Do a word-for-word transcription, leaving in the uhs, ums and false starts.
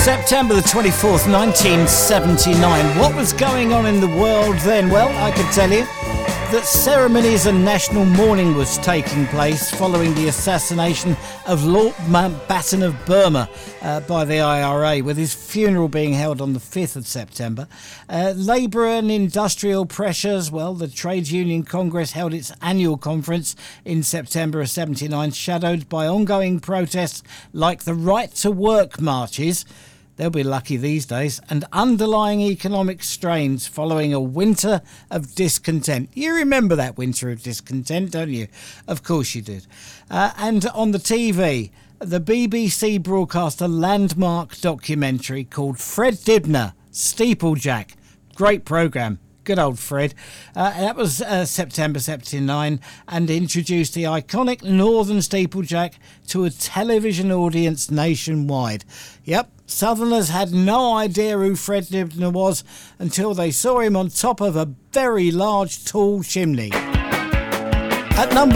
September the twenty-fourth, nineteen seventy-nine. What was going on in the world then? Well, I can tell you that ceremonies and national mourning was taking place following the assassination of Lord Mountbatten of Burma uh, by the I R A, with his funeral being held on the fifth of September. Uh, Labour and industrial pressures, well, the Trades Union Congress held its annual conference in September of seventy-nine, shadowed by ongoing protests like the Right to Work marches. They'll be lucky these days, and underlying economic strains following a winter of discontent. You remember that winter of discontent, don't you? Of course you did. Uh, and on the T V, the B B C broadcast a landmark documentary called Fred Dibnah, Steeplejack. Great programme. Good old Fred. Uh, that was uh, September seventy-nine, and introduced the iconic Northern Steeplejack to a television audience nationwide. Yep, Southerners had no idea who Fred Dibnah was until they saw him on top of a very large, tall chimney. At number